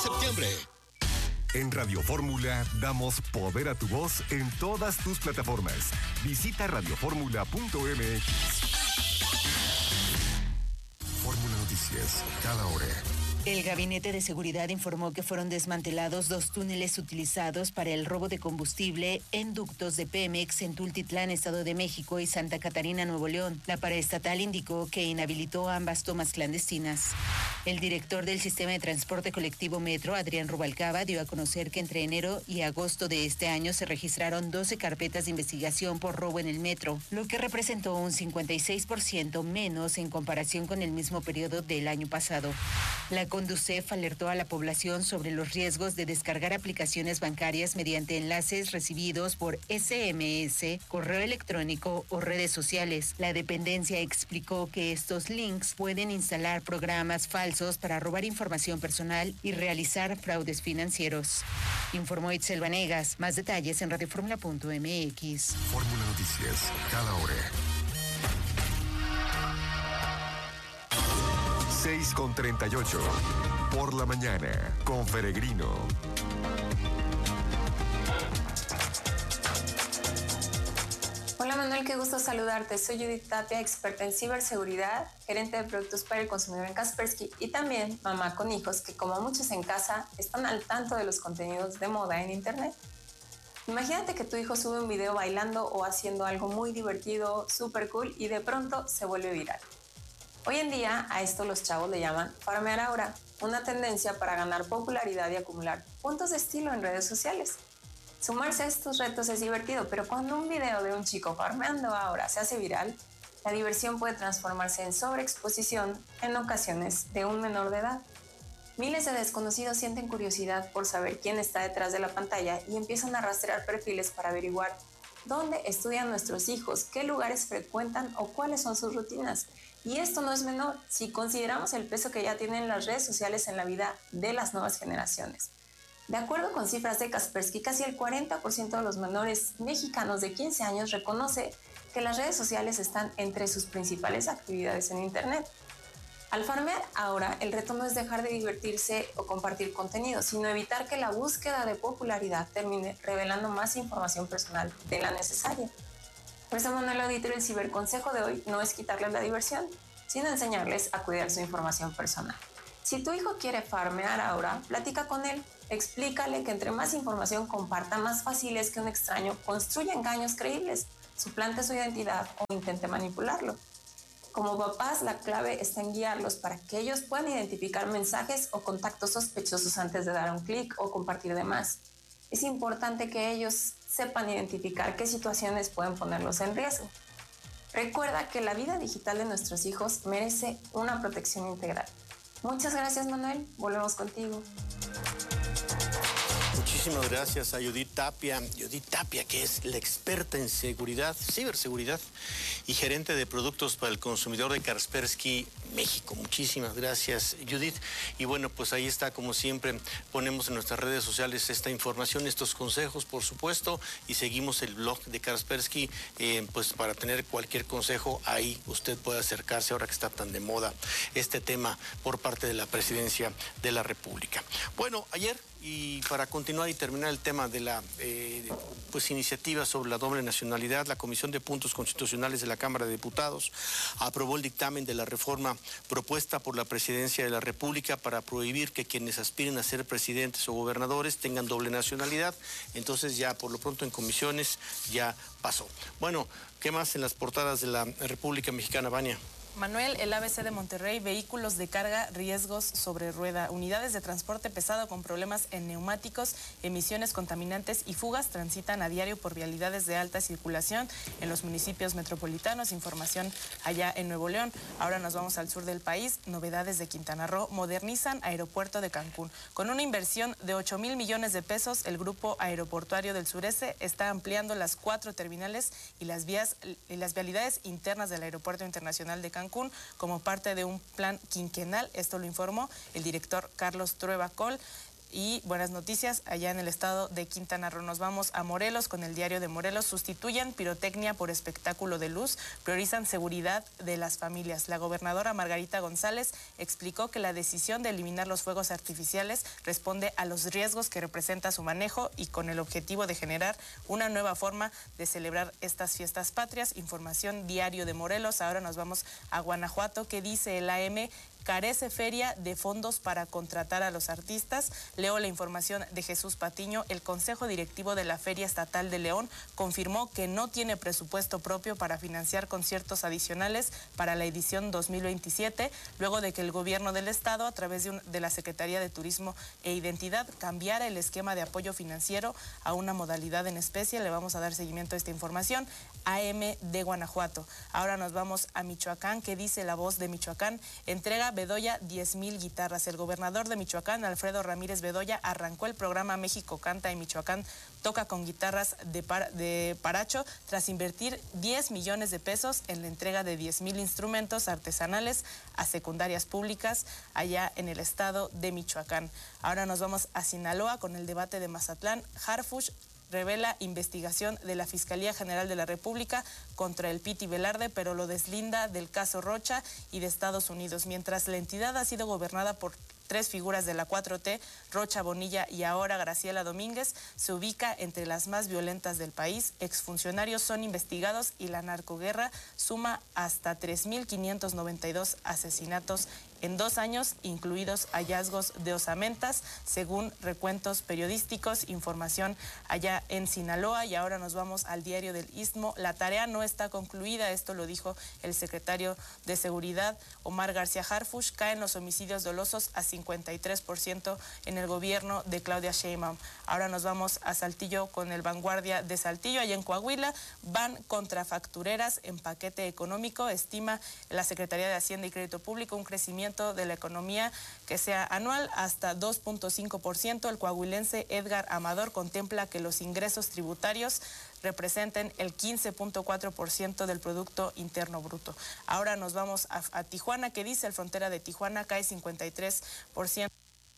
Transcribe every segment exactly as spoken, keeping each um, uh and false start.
septiembre. En Radio Fórmula damos poder a tu voz en todas tus plataformas. Visita radio fórmula punto m x. Fórmula Noticias, cada hora. El Gabinete de Seguridad informó que fueron desmantelados dos túneles utilizados para el robo de combustible en ductos de Pemex en Tultitlán, Estado de México, y Santa Catarina, Nuevo León. La paraestatal indicó que inhabilitó ambas tomas clandestinas. El director del Sistema de Transporte Colectivo Metro, Adrián Rubalcaba, dio a conocer que entre enero y agosto de este año se registraron doce carpetas de investigación por robo en el metro, lo que representó un cincuenta y seis por ciento menos en comparación con el mismo periodo del año pasado. La Conducef alertó a la población sobre los riesgos de descargar aplicaciones bancarias mediante enlaces recibidos por ese eme ese, correo electrónico o redes sociales. La dependencia explicó que estos links pueden instalar programas falsos para robar información personal y realizar fraudes financieros. Informó Itzel Vanegas. Más detalles en radio fórmula punto m x. Fórmula Noticias, cada hora. seis con treinta y ocho. Por la mañana, con Peregrino. Hola Manuel, qué gusto saludarte. Soy Judith Tapia, experta en ciberseguridad, gerente de productos para el consumidor en Kaspersky y también mamá con hijos que, como muchos en casa, están al tanto de los contenidos de moda en internet. Imagínate que tu hijo sube un video bailando o haciendo algo muy divertido, súper cool, y de pronto se vuelve viral. Hoy en día a esto los chavos le llaman farmear ahora, una tendencia para ganar popularidad y acumular puntos de estilo en redes sociales. Sumarse a estos retos es divertido, pero cuando un video de un chico farmeando ahora se hace viral, la diversión puede transformarse en sobreexposición en ocasiones de un menor de edad. Miles de desconocidos sienten curiosidad por saber quién está detrás de la pantalla y empiezan a rastrear perfiles para averiguar dónde estudian nuestros hijos, qué lugares frecuentan o cuáles son sus rutinas. Y esto no es menor si consideramos el peso que ya tienen las redes sociales en la vida de las nuevas generaciones. De acuerdo con cifras de Kaspersky, casi el cuarenta por ciento de los menores mexicanos de quince años reconoce que las redes sociales están entre sus principales actividades en Internet. Al farmear ahora, el reto no es dejar de divertirse o compartir contenido, sino evitar que la búsqueda de popularidad termine revelando más información personal de la necesaria. Por eso, Manuel Auditorio, el ciberconsejo de hoy no es quitarles la diversión, sino enseñarles a cuidar su información personal. Si tu hijo quiere farmear ahora, platica con él, explícale que entre más información comparta, más fácil es que un extraño construya engaños creíbles, suplante su identidad o intente manipularlo. Como papás, la clave está en guiarlos para que ellos puedan identificar mensajes o contactos sospechosos antes de dar un clic o compartir de más. Es importante que ellos sepan identificar qué situaciones pueden ponerlos en riesgo. Recuerda que la vida digital de nuestros hijos merece una protección integral. Muchas gracias, Manuel. Volvemos contigo. Muchísimas gracias a Judith Tapia. Judith Tapia, que es la experta en seguridad, ciberseguridad y gerente de productos para el consumidor de Kaspersky México. Muchísimas gracias, Judith. Y bueno, pues ahí está, como siempre, ponemos en nuestras redes sociales esta información, estos consejos, por supuesto, y seguimos el blog de Kaspersky, eh, pues para tener cualquier consejo, ahí usted puede acercarse ahora que está tan de moda este tema por parte de la Presidencia de la República. Bueno, ayer, y para continuar y terminar el tema de la eh, pues iniciativa sobre la doble nacionalidad, la Comisión de Puntos Constitucionales de la Cámara de Diputados aprobó el dictamen de la reforma propuesta por la Presidencia de la República para prohibir que quienes aspiren a ser presidentes o gobernadores tengan doble nacionalidad. Entonces ya por lo pronto en comisiones ya pasó. Bueno, ¿qué más en las portadas de la República Mexicana, Vania? Manuel, el A B C de Monterrey, vehículos de carga, riesgos sobre rueda, unidades de transporte pesado con problemas en neumáticos, emisiones contaminantes y fugas transitan a diario por vialidades de alta circulación en los municipios metropolitanos. Información allá en Nuevo León. Ahora nos vamos al sur del país. Novedades de Quintana Roo. Modernizan aeropuerto de Cancún. Con una inversión de ocho mil millones de pesos, el grupo aeroportuario del sureste está ampliando las cuatro terminales y las vías y las vialidades internas del aeropuerto internacional de Cancún como parte de un plan quinquenal. Esto lo informó el director Carlos Trueba Coll. Y buenas noticias allá en el estado de Quintana Roo. Nos vamos a Morelos con el diario de Morelos. Sustituyen pirotecnia por espectáculo de luz, priorizan seguridad de las familias. La gobernadora Margarita González explicó que la decisión de eliminar los fuegos artificiales responde a los riesgos que representa su manejo y con el objetivo de generar una nueva forma de celebrar estas fiestas patrias. Información diario de Morelos. Ahora nos vamos a Guanajuato. ¿Qué dice el A M? Carece feria de fondos para contratar a los artistas. Leo la información de Jesús Patiño. El Consejo Directivo de la Feria Estatal de León confirmó que no tiene presupuesto propio para financiar conciertos adicionales para la edición dos mil veintisiete, luego de que el gobierno del estado, a través de, un, de la Secretaría de Turismo e Identidad, cambiara el esquema de apoyo financiero a una modalidad en especie. Le vamos a dar seguimiento a esta información. A M de Guanajuato. Ahora nos vamos a Michoacán. ¿Qué dice La Voz de Michoacán? Entrega Bedoya diez mil guitarras. El gobernador de Michoacán, Alfredo Ramírez Bedoya, arrancó el programa México Canta en Michoacán Toca con guitarras de, par, de Paracho tras invertir diez millones de pesos en la entrega de diez mil instrumentos artesanales a secundarias públicas allá en el estado de Michoacán. Ahora nos vamos a Sinaloa con el debate de Mazatlán. Harfuch revela investigación de la Fiscalía General de la República contra el Piti Velarde, pero lo deslinda del caso Rocha y de Estados Unidos. Mientras la entidad ha sido gobernada por tres figuras de la cuatro T, Rocha Bonilla y ahora Graciela Domínguez, se ubica entre las más violentas del país. Exfuncionarios son investigados y la narcoguerra suma hasta tres mil quinientos noventa y dos asesinatos en dos años, incluidos hallazgos de osamentas, según recuentos periodísticos, información allá en Sinaloa. Y ahora nos vamos al diario del Istmo. La tarea no está concluida, esto lo dijo el secretario de Seguridad, Omar García Harfuch. Caen los homicidios dolosos a cincuenta y tres por ciento en el gobierno de Claudia Sheinbaum. Ahora nos vamos a Saltillo con el Vanguardia de Saltillo, allá en Coahuila. Van contra factureras en paquete económico. Estima la Secretaría de Hacienda y Crédito Público un crecimiento de la economía que sea anual hasta dos punto cinco por ciento. El coahuilense Edgar Amador contempla que los ingresos tributarios representen el quince punto cuatro por ciento del Producto Interno Bruto. Ahora nos vamos a, a Tijuana. ¿Qué dice? El Frontera de Tijuana cae cincuenta y tres por ciento.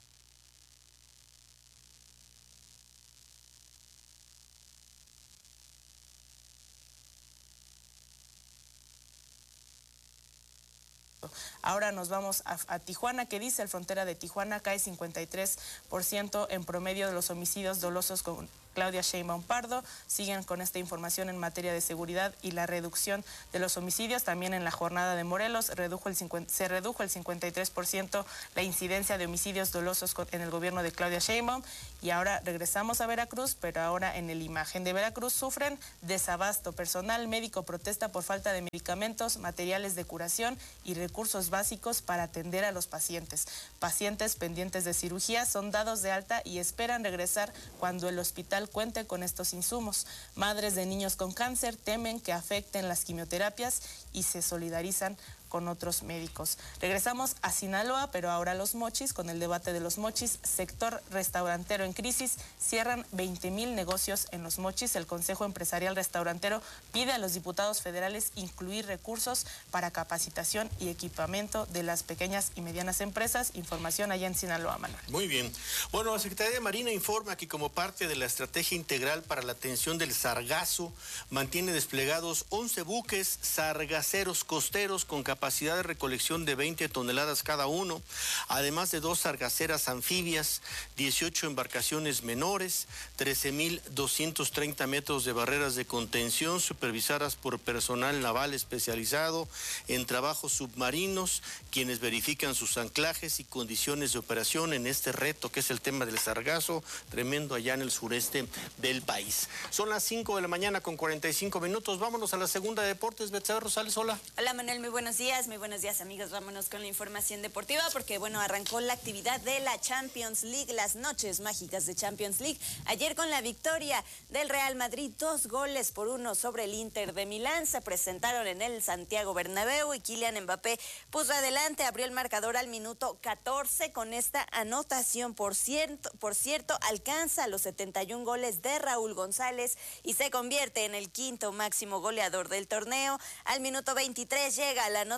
Ahora nos vamos a, a Tijuana. ¿Qué dice? El Frontera de Tijuana cae cincuenta y tres por ciento en promedio de los homicidios dolosos con Claudia Sheinbaum Pardo. Siguen con esta información en materia de seguridad y la reducción de los homicidios. También en la jornada de Morelos redujo el cincuenta, se redujo el cincuenta y tres por ciento la incidencia de homicidios dolosos con, en el gobierno de Claudia Sheinbaum. Y ahora regresamos a Veracruz, pero ahora en el Imagen de Veracruz sufren desabasto. Personal médico protesta por falta de medicamentos, materiales de curación y recursos básicos para atender a los pacientes. Pacientes pendientes de cirugía son dados de alta y esperan regresar cuando el hospital cuente con estos insumos. Madres de niños con cáncer temen que afecten las quimioterapias y se solidarizan con otros médicos. Regresamos a Sinaloa, pero ahora a Los Mochis, con el debate de Los Mochis. Sector restaurantero en crisis, cierran veinte mil negocios en Los Mochis. El Consejo Empresarial Restaurantero pide a los diputados federales incluir recursos para capacitación y equipamiento de las pequeñas y medianas empresas. Información allá en Sinaloa, Manuel. Muy bien. Bueno, la Secretaría de Marina informa que como parte de la estrategia integral para la atención del sargazo, mantiene desplegados once buques sargaceros costeros con capacidad capacidad de recolección de veinte toneladas cada uno, además de dos sargaceras anfibias, dieciocho embarcaciones menores, trece mil doscientos treinta metros de barreras de contención supervisadas por personal naval especializado en trabajos submarinos, quienes verifican sus anclajes y condiciones de operación en este reto que es el tema del sargazo, tremendo allá en el sureste del país. Son las cinco de la mañana con cuarenta y cinco minutos. Vámonos a la segunda de deportes. Betsabe Rosales, hola. Hola Manuel, muy buenos días. Muy buenos días amigos, vámonos con la información deportiva porque bueno, arrancó la actividad de la Champions League, las noches mágicas de Champions League. Ayer con la victoria del Real Madrid, dos goles por uno sobre el Inter de Milán, se presentaron en el Santiago Bernabéu y Kylian Mbappé puso adelante, abrió el marcador al minuto catorce con esta anotación. Por cierto, por cierto, alcanza los setenta y un goles de Raúl González y se convierte en el quinto máximo goleador del torneo. Al minuto veintitrés llega la anotación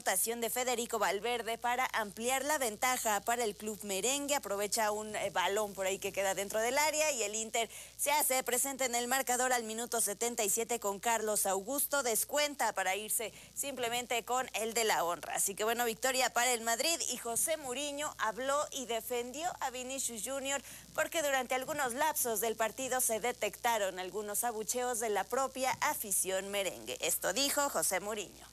anotación de Federico Valverde para ampliar la ventaja para el club merengue. Aprovecha un eh, balón por ahí que queda dentro del área y el Inter se hace presente en el marcador al minuto setenta y siete con Carlos Augusto. Descuenta para irse simplemente con el de la honra. Así que bueno, victoria para el Madrid, y José Mourinho habló y defendió a Vinicius Junior porque durante algunos lapsos del partido se detectaron algunos abucheos de la propia afición merengue. Esto dijo José Mourinho.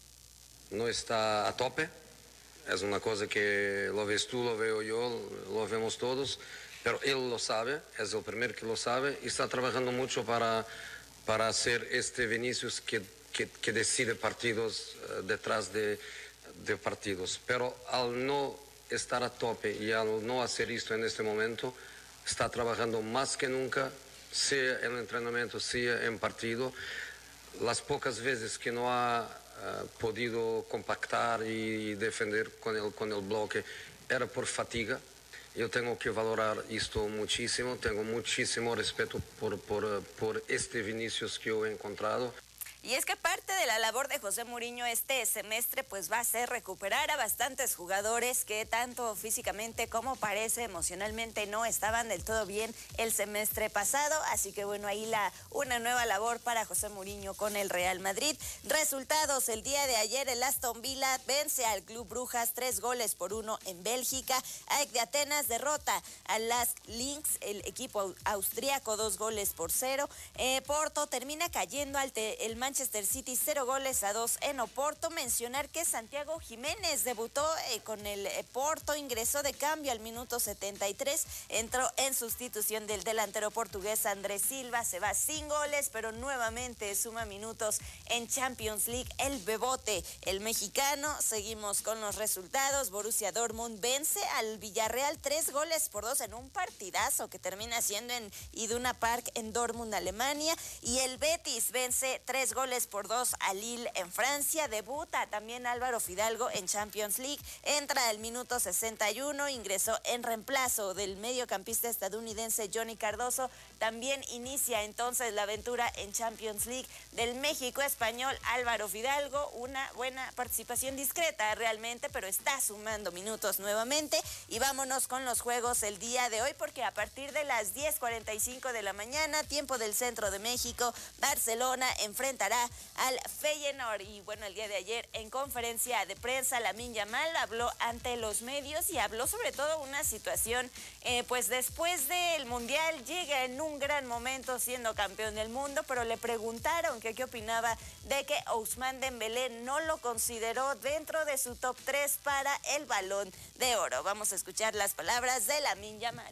No está a tope, es una cosa que lo ves tú, lo veo yo, lo vemos todos, pero él lo sabe, es el primero que lo sabe y está trabajando mucho para, para hacer este Vinicius que, que, que decide partidos uh, detrás de, de partidos. Pero al no estar a tope y al no hacer esto en este momento, está trabajando más que nunca, sea en entrenamiento, sea en partido. Las pocas veces que no ha uh, podido compactar y defender con el, con el bloque era por fatiga. Yo tengo que valorar esto muchísimo, tengo muchísimo respeto por, por, por este Vinicius que yo he encontrado. Y es que parte de la labor de José Mourinho este semestre pues va a ser recuperar a bastantes jugadores que tanto físicamente como parece emocionalmente no estaban del todo bien el semestre pasado. Así que bueno, ahí la una nueva labor para José Mourinho con el Real Madrid. Resultados: el día de ayer el Aston Villa vence al Club Brujas tres goles por uno en Bélgica. A E C de Atenas derrota al Lask Linz, el equipo austriaco, dos goles por cero. Eh, Porto termina cayendo ante el Manchester Manchester City cero goles a dos en Oporto. Mencionar que Santiago Jiménez debutó eh, con el eh, Porto, ingresó de cambio al minuto setenta y tres, entró en sustitución del delantero portugués Andrés Silva, se va sin goles, pero nuevamente suma minutos en Champions League el Bebote, el mexicano. Seguimos con los resultados. Borussia Dortmund vence al Villarreal tres goles por dos en un partidazo que termina siendo en Iduna Park en Dortmund, Alemania, y el Betis vence tres goles por dos a Lille en Francia. Debuta también Álvaro Fidalgo en Champions League, entra al minuto sesenta y uno, ingresó en reemplazo del mediocampista estadounidense Johnny Cardoso. También inicia entonces la aventura en Champions League del México español Álvaro Fidalgo. Una buena participación, discreta realmente, pero está sumando minutos nuevamente. Y vámonos con los juegos el día de hoy, porque a partir de las diez cuarenta y cinco de la mañana, tiempo del centro de México, Barcelona enfrentará al Feyenoord. Y bueno, el día de ayer en conferencia de prensa Lamine Yamal habló ante los medios y habló sobre todo una situación, eh, pues después del Mundial llega en un gran momento siendo campeón del mundo, pero le preguntaron que qué opinaba de que Ousmane Dembélé no lo consideró dentro de su top tres para el Balón de Oro. Vamos a escuchar las palabras de Lamine Yamal.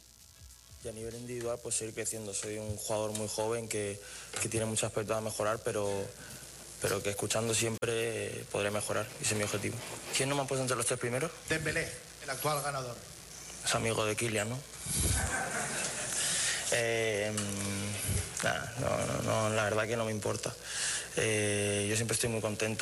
Y a nivel individual pues seguir creciendo. Soy un jugador muy joven que, que tiene mucho aspecto a mejorar, pero, pero que escuchando siempre eh, podré mejorar. Ese es mi objetivo. ¿Quién no me ha puesto entre los tres primeros? Dembélé, el actual ganador. Es amigo de Kylian, ¿no? eh, nah, no, no, no, la verdad que no me importa. Eh, yo siempre estoy muy contento.